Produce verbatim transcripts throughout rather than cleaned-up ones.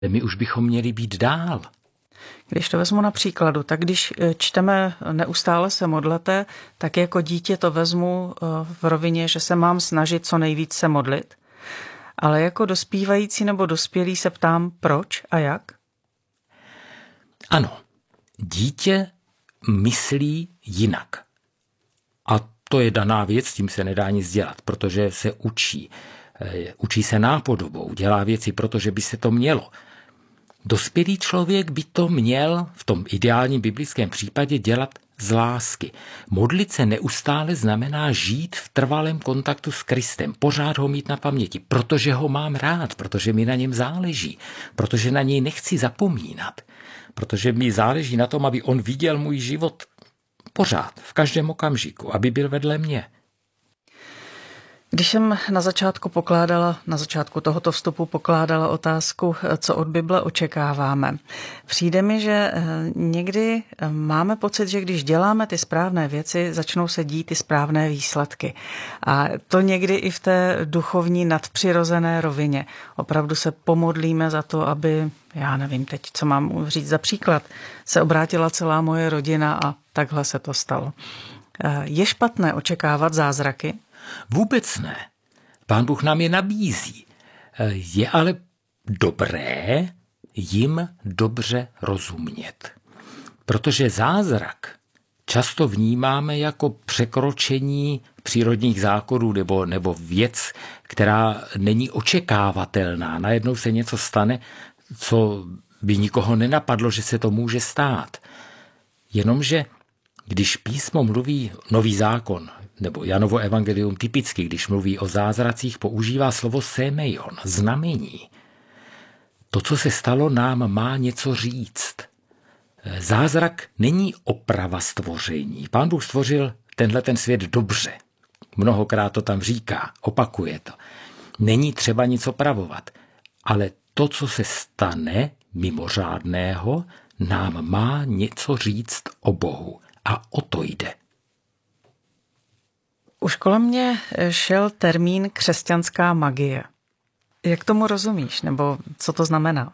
My už bychom měli být dál. Když to vezmu na příkladu, tak když čteme neustále se modlete, tak jako dítě to vezmu v rovině, že se mám snažit co nejvíc se modlit. Ale jako dospívající nebo dospělý se ptám, proč a jak? Ano, dítě myslí jinak. A to je daná věc, s tím se nedá nic dělat, protože se učí. Učí se nápodobou, dělá věci, protože by se to mělo. Dospělý člověk by to měl v tom ideálním biblickém případě dělat z lásky. Modlit se neustále znamená žít v trvalém kontaktu s Kristem, pořád ho mít na paměti, protože ho mám rád, protože mi na něm záleží, protože na něj nechci zapomínat, protože mi záleží na tom, aby on viděl můj život pořád, v každém okamžiku, aby byl vedle mě. Když jsem na začátku pokládala, na začátku tohoto vstupu pokládala otázku, co od Bible očekáváme, přijde mi, že někdy máme pocit, že když děláme ty správné věci, začnou se dít ty správné výsledky. A to někdy i v té duchovní nadpřirozené rovině. Opravdu se pomodlíme za to, aby, já nevím teď, co mám říct za příklad, se obrátila celá moje rodina a takhle se to stalo. Je špatné očekávat zázraky? Vůbec ne. Pán Bůh nám je nabízí. Je ale dobré jim dobře rozumět. Protože zázrak často vnímáme jako překročení přírodních zákonů nebo, nebo věc, která není očekávatelná. Najednou se něco stane, co by nikoho nenapadlo, že se to může stát. Jenomže když písmo mluví, Nový zákon, nebo Janovo evangelium typicky, když mluví o zázracích, používá slovo semeion, znamení. To, co se stalo, nám má něco říct. Zázrak není oprava stvoření. Pán Bůh stvořil tenhle ten svět dobře. Mnohokrát to tam říká, opakuje to. Není třeba nic opravovat, ale to, co se stane mimořádného, nám má něco říct o Bohu. A o to jde. Už kolem mě šel termín křesťanská magie. Jak tomu rozumíš, nebo co to znamená?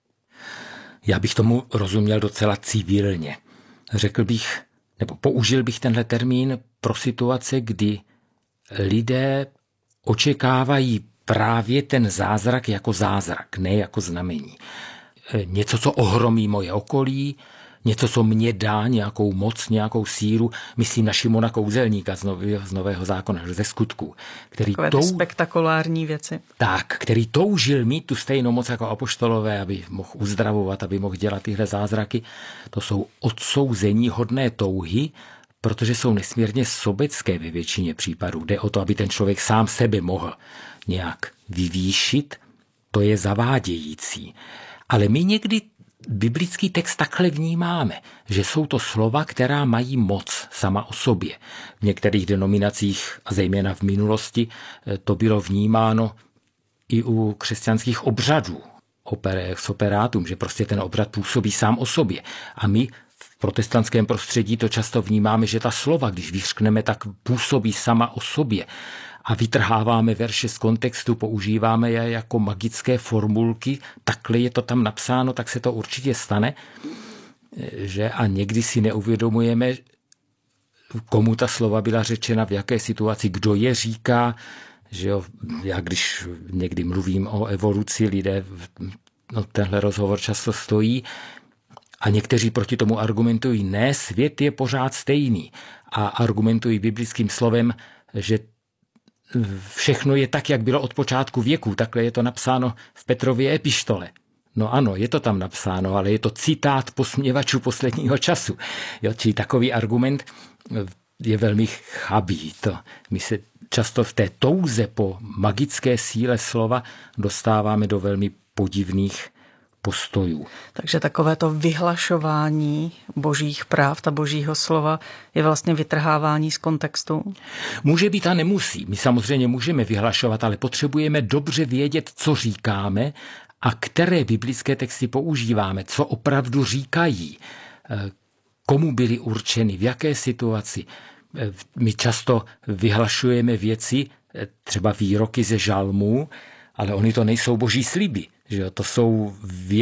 Já bych tomu rozuměl docela civilně. Řekl bych, nebo použil bych tenhle termín pro situace, kdy lidé očekávají právě ten zázrak jako zázrak, ne jako znamení. Něco, co ohromí moje okolí, něco, co mě dá nějakou moc, nějakou sílu, myslím na Šimona Kouzelníka z nového, z nového zákona, ze Skutků. Který Takové tou... spektakulární věci. Tak, který toužil mít tu stejnou moc jako apoštolové, aby mohl uzdravovat, aby mohl dělat tyhle zázraky. To jsou odsouzení hodné touhy, protože jsou nesmírně sobecké ve většině případů. Jde o to, aby ten člověk sám sebe mohl nějak vyvýšit, to je zavádějící. Ale my někdy biblický text takhle vnímáme, že jsou to slova, která mají moc sama o sobě. V některých denominacích, a zejména v minulosti, to bylo vnímáno i u křesťanských obřadů, ex operatum, že prostě ten obřad působí sám o sobě. A my v protestantském prostředí to často vnímáme, že ta slova, když vyřkneme, tak působí sama o sobě. A vytrháváme verše z kontextu, používáme je jako magické formulky, takhle je to tam napsáno, tak se to určitě stane, že a někdy si neuvědomujeme, komu ta slova byla řečena, v jaké situaci, kdo je říká, že jo, já když někdy mluvím o evoluci, lidé, no tenhle rozhovor často stojí a někteří proti tomu argumentují, ne, svět je pořád stejný a argumentují biblickým slovem, že všechno je tak, jak bylo od počátku věku. Takhle je to napsáno v Petrově epištole. No ano, je to tam napsáno, ale je to citát posměvačů posledního času. Jo, čili takový argument je velmi chabý. To my se často v té touze po magické síle slova dostáváme do velmi podivných postojů. Takže takovéto vyhlašování božích práv, ta božího slova, je vlastně vytrhávání z kontextu? Může být a nemusí. My samozřejmě můžeme vyhlašovat, ale potřebujeme dobře vědět, co říkáme a které biblické texty používáme, co opravdu říkají, komu byly určeny, v jaké situaci. My často vyhlašujeme věci, třeba výroky ze žalmů, ale oni to nejsou boží sliby, že jo? To jsou